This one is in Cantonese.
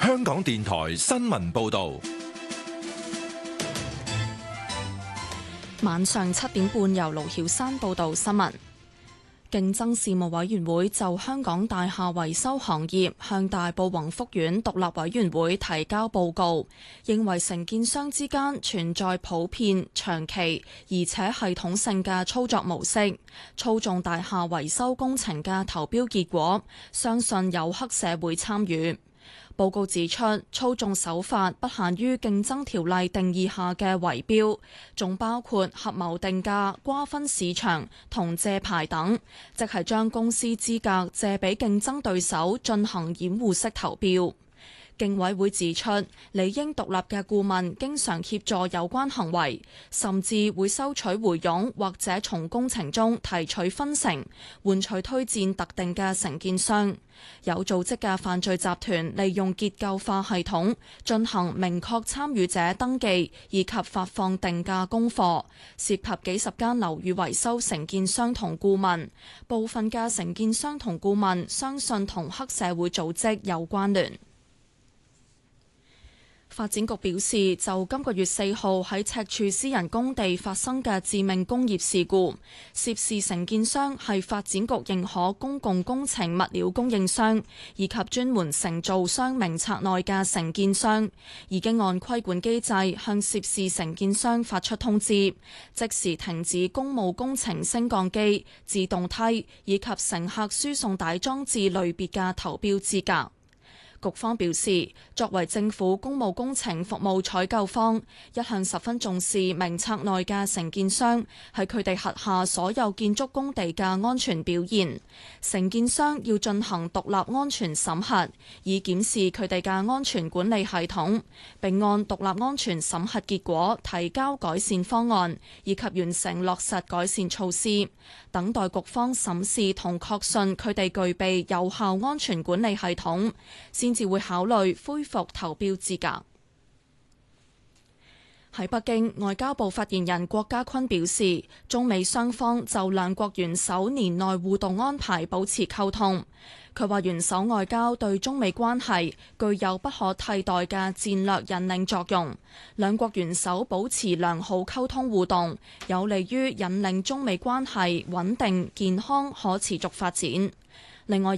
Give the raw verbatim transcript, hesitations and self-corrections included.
香港電台新聞報道。 晚上七點半，由盧曉山報道新聞。競爭事務委員會就香港大廈維修行業向大埔宏福苑獨立委員會提交報告，認為承建商之間存在普遍、長期而且系統性嘅操作模式，操縱大廈維修工程嘅投標結果，相信有黑社會參與。報告指出，操縱手法不限於競爭條例定義下嘅圍標，仲包括合謀定價、瓜分市場同借牌等，即係將公司資格借俾競爭對手進行掩護式投標。競委會指出，理應獨立嘅顧問經常協助有關行為，甚至會收取回佣或者從工程中提取分成，換取推薦特定嘅承建商。有組織嘅犯罪集團利用結構化系統進行明確參與者登記以及發放定價功課，涉及幾十間樓宇維修承建商同顧問。部分嘅承建商同顧問相信同黑社會組織有關聯。發展局表示，就今個月四號喺赤柱私人工地發生嘅致命工業事故，涉事承建商係發展局認可公共工程物料供應商以及專門承造商名冊內嘅承建商，已經按規管機制向涉事承建商發出通知，即時停止公務工程升降機、自動梯以及乘客輸送帶裝置類別嘅投標資格。局方表示，作為政府公務工程服務採購方，一向十分重視名冊內嘅承建商喺佢哋轄下所有建築工地嘅安全表現。承建商要進行獨立安全審核，以檢視佢哋嘅安全管理系統，並按獨立安全審核結果提交改善方案，以及完成落實改善措施，等待局方審視同確信佢哋具備有效安全管理系統，先至會考慮恢復投標資格。喺北京，外交部發言人郭家坤表示，中美雙方就兩國元首年內互動安排保持溝通。佢話元首外交對中美關係具有不可替代嘅戰略引領作用，兩國元首保持良好溝通互動，有利於引領中美關係穩定、健康、可持續發展。另外，